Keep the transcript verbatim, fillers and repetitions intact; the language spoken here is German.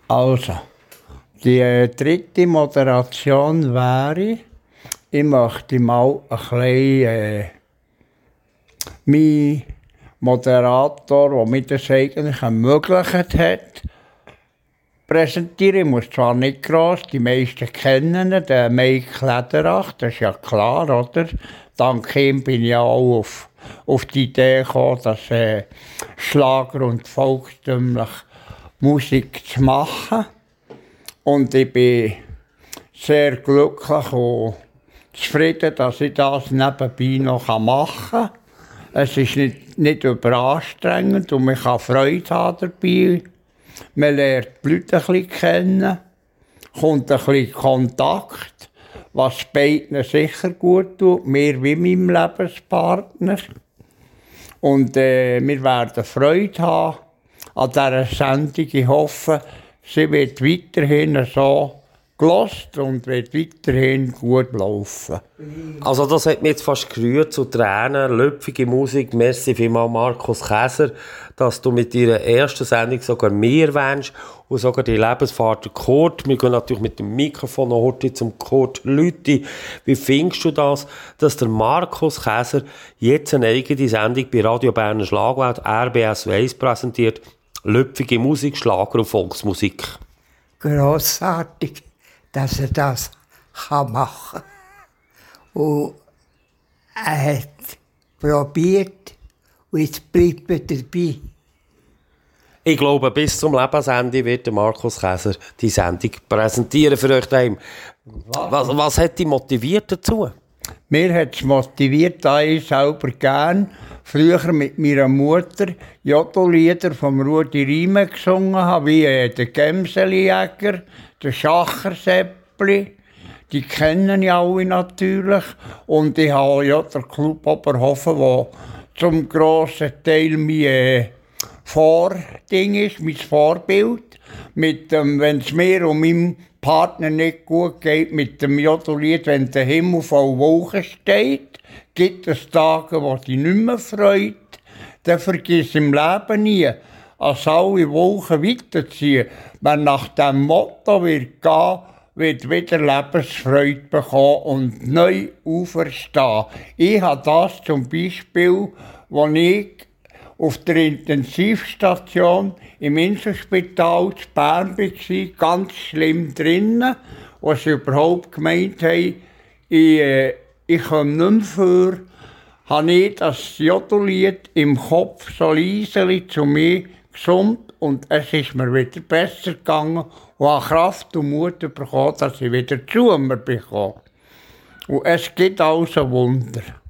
Also, die äh, dritte Moderation wäre, ich möchte mal ein bisschen äh, meinen Moderator, der mir das eigentlich ermöglicht hat, präsentieren. Ich muss zwar nicht gross, die meisten kennen ihn, den Mike Lederach, das ist ja klar, oder? Dank ihm bin ich auch auf, auf die Idee gekommen, dass äh, Schlager und volkstümliche Musik zu machen. Und ich bin sehr glücklich und zufrieden, dass ich das nebenbei noch machen kann. Es ist nicht, nicht überanstrengend und man kann Freude haben dabei. Man lernt die Leute ein bisschen kennen, kommt ein bisschen Kontakt, was beiden sicher gut tut, mir wie meinem Lebenspartner. Und äh, wir werden Freude haben an dieser Sendung. Ich hoffe, sie wird weiterhin so gelost und wird weiterhin gut laufen. Also das hat mich jetzt fast gerührt zu Tränen, löpfige Musik. Merci vielmals Markus Käser, dass du mit deiner ersten Sendung sogar mir erwähnst und sogar die Lebensvater Kurt. Wir gehen natürlich mit dem Mikrofon noch heute zum Kurt Lüthi. Wie findest du das, dass der Markus Käser jetzt eine eigene Sendung bei Radio Berner Schlagwelt R B S eins präsentiert? Löpfige Musik, Schlager und Volksmusik. Grossartig, dass er das machen kann. Und er hat probiert und jetzt bleibt er dabei. Ich glaube, bis zum Lebensende wird der Markus Käser die Sendung präsentieren für euch daheim. Was, was hat dich motiviert dazu? Mir hat es motiviert, da ich selber gern früher mit meiner Mutter Jodellieder vom Rudi Riemen gesungen habe, wie äh, der Gemselijäger, der Schachersäppli. Die kennen ja alle natürlich. Und ich habe ja den Club Oberhofen, der zum grossen Teil mein äh, Vording ist, mein Vorbild. Mit dem, wenn es mir und meinem Partner nicht gut geht, mit dem Jodellied, wenn der Himmel voll Wolken steht, gibt es Tage, wo dich nicht mehr freut. Dann vergiss im Leben nie, als alle Wolken weiterziehen. Wer nach dem Motto wird gehen, wird wieder Lebensfreude bekommen und neu auferstehen. Ich habe das zum Beispiel, als ich auf der Intensivstation im Inselspital zu Bern war, ganz schlimm drinnen, wo sie überhaupt gemeint haben, ich, äh, ich komme nicht mehr vor, habe ich das Jodellied im Kopf so leise zu mir gesummt und es ist mir wieder besser gegangen und habe Kraft und Mut bekommen, dass ich wieder zu mir bekomme. Und es gibt also Wunder.